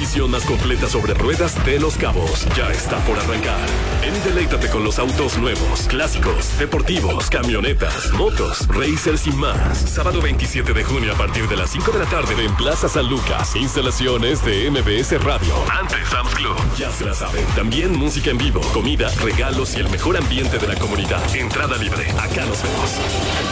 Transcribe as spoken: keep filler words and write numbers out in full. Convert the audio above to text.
exhibición más completa sobre ruedas de Los Cabos ya está por arrancar. Ven y deleítate con los autos nuevos, clásicos, deportivos, camionetas, motos, racers y más. Sábado veintisiete de junio a partir de las cinco de la tarde en Plaza San Lucas. Instalaciones de M B S Radio. Antes Sam's Club. Ya se la saben. También música en vivo, comida, regalos y el mejor ambiente de la comunidad. Entrada libre. Acá nos vemos.